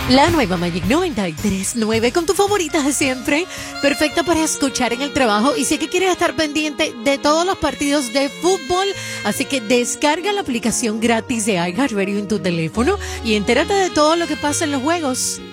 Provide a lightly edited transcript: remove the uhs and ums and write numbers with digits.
La nueva Magic 93.9 con tus favoritas de siempre, perfecta para escuchar en el trabajo y sé que quieres estar pendiente de todos los partidos de fútbol, así que descarga la aplicación gratis de iHeartRadio en tu teléfono y entérate de todo lo que pasa en los juegos.